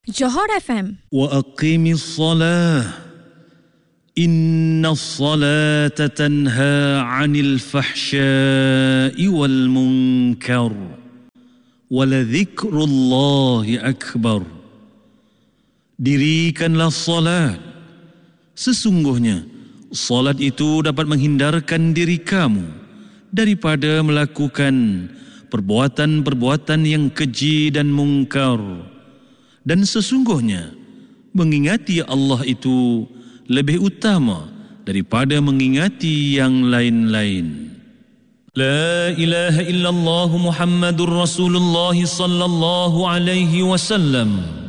Johor FM. وأقم الصلاة إن الصلاة تنهى عن الفحشاء والمنكر ولذكر الله أكبر. Dirikanlah salat. Sesungguhnya salat itu dapat menghindarkan diri kamu daripada melakukan perbuatan-perbuatan yang keji dan mungkar. Dan sesungguhnya mengingati Allah itu lebih utama daripada mengingati yang lain-lain. La ilaha illallah Muhammadur Rasulullah sallallahu alaihi wasallam.